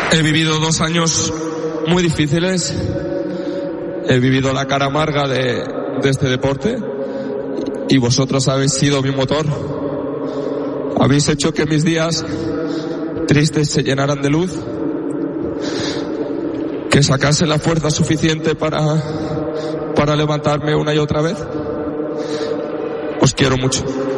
He vivido 2 años muy difíciles. He vivido la cara amarga de este deporte y vosotros habéis sido mi motor. Habéis hecho que mis días tristes se llenaran de luz, que sacase la fuerza suficiente para levantarme una y otra vez. Os quiero mucho.